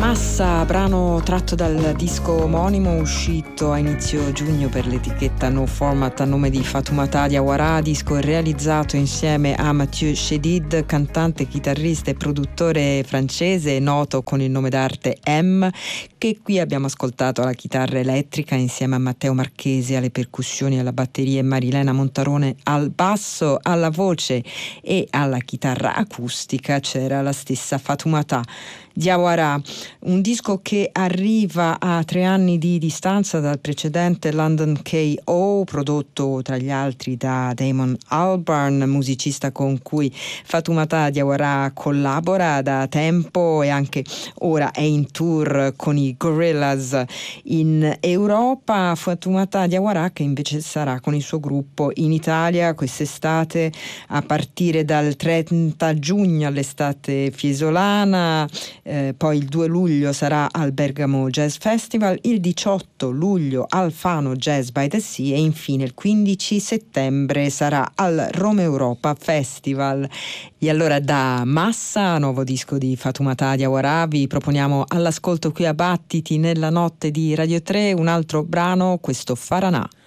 Massa, brano tratto dal disco omonimo uscito a inizio giugno per l'etichetta No Format a nome di Fatoumata Diawara, disco realizzato insieme a Mathieu Chédid, cantante, chitarrista e produttore francese noto con il nome d'arte M, che qui abbiamo ascoltato alla chitarra elettrica insieme a Matteo Marchesi alle percussioni, alla batteria e Marilena Montarone al basso, alla voce e alla chitarra acustica c'era la stessa Fatoumata Diawara. Un disco che arriva a 3 anni di distanza dal precedente London K.O., prodotto tra gli altri da Damon Albarn, musicista con cui Fatoumata Diawara collabora da tempo e anche ora è in tour con i Gorillaz in Europa. Fatoumata Diawara che invece sarà con il suo gruppo in Italia quest'estate a partire dal 30 giugno all'estate fiesolana. Poi il 2 luglio sarà al Bergamo Jazz Festival, il 18 luglio al Fano Jazz by the Sea e infine il 15 settembre sarà al Rome Europa Festival. E allora da Massa, nuovo disco di Fatoumata Diawara, vi proponiamo all'ascolto qui a Battiti nella notte di Radio 3 un altro brano, questo Faranà.